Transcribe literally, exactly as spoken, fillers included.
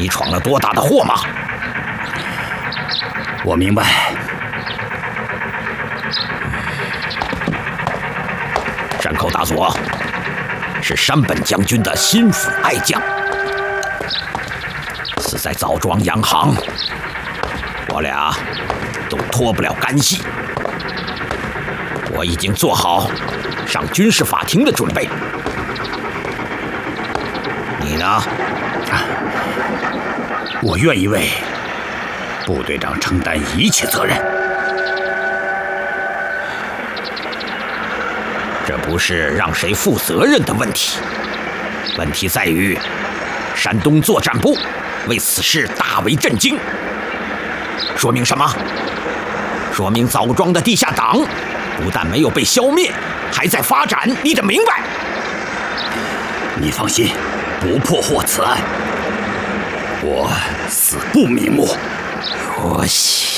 你闯了多大的祸吗？ 我明白。 山口大佐是山本将军的心腹爱将，死在枣庄洋行，我俩都脱不了干系。我已经做好上军事法庭的准备。你呢？ 我愿意为部队长承担一切责任。 这不是让谁负责任的问题，问题在于山东作战部为此事大为震惊。说明什么？说明枣庄的地下党不但没有被消灭，还在发展，你得明白。 你放心，不破获此案，我死不瞑目。 可惜。